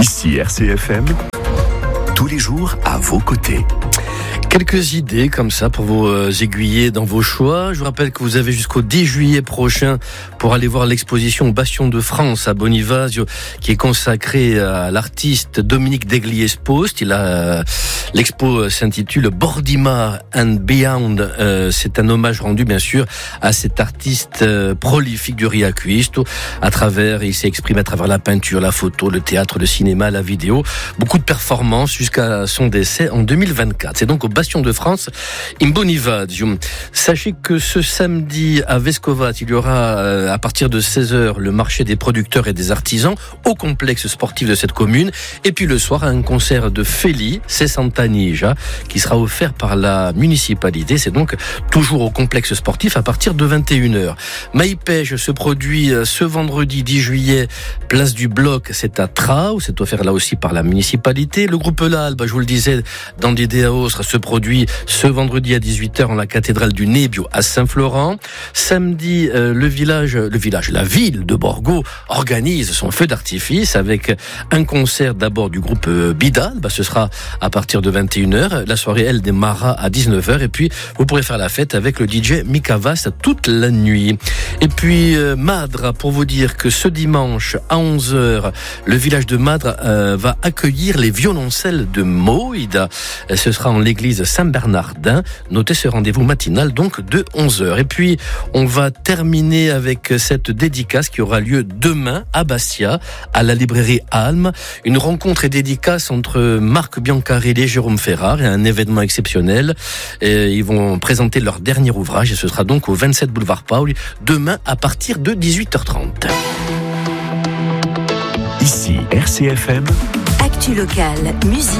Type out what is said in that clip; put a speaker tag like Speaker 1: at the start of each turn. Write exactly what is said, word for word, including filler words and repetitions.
Speaker 1: Ici R C F M, tous les jours à vos côtés.
Speaker 2: Quelques idées comme ça pour vous euh, aiguiller dans vos choix. Je vous rappelle que vous avez jusqu'au dix juillet prochain pour aller voir l'exposition Bastion de France à Bonivasio qui est consacrée à l'artiste Dominique Deglies-Post. Il a euh, l'expo s'intitule Bordima and Beyond. Euh, c'est un hommage rendu bien sûr à cet artiste euh, prolifique du Riaquisto. À travers, il s'est exprimé à travers la peinture, la photo, le théâtre, le cinéma, la vidéo. Beaucoup de performances jusqu'à son décès en deux mille vingt-quatre. C'est donc au Bastion de France, in Bonivagio. Sachez que ce samedi à Vescovat, il y aura euh, à partir de seize heures le marché des producteurs et des artisans au complexe sportif de cette commune. Et puis le soir, un concert de Feli, Sessantanija, qui sera offert par la municipalité. C'est donc toujours au complexe sportif à partir de vingt et une heures. Maïpège se produit ce vendredi dix juillet, place du Bloc, c'est à Trau, c'est offert là aussi par la municipalité. Le groupe L'Albe, je vous le disais, dans l'idée à Austre, se produit ce vendredi à dix-huit heures en la cathédrale du Nebbio à Saint-Florent. Samedi, euh, le village, le village, la ville de Borgo organise son feu d'artifice avec un concert d'abord du groupe euh, Bidal. Bah, ce sera à partir de vingt et une heures. La soirée, elle, démarrera à dix-neuf heures. Et puis, vous pourrez faire la fête avec le D J Mikavas toute la nuit. Et puis, euh, Madre, pour vous dire que ce dimanche à onze heures, le village de Madre euh, va accueillir les violoncelles de Moïda. Ce sera en l'église Saint-Bernardin. Notez ce rendez-vous matinal donc de onze heures. Et puis on va terminer avec cette dédicace qui aura lieu demain à Bastia, à la librairie Alme. Une rencontre et dédicace entre Marc Biancarelli et Jérôme Ferrard, et un événement exceptionnel. Et ils vont présenter leur dernier ouvrage et ce sera donc au vingt-sept boulevard Paul demain à partir de dix-huit heures trente.
Speaker 1: Ici R C F M.
Speaker 3: Actu locale, musique.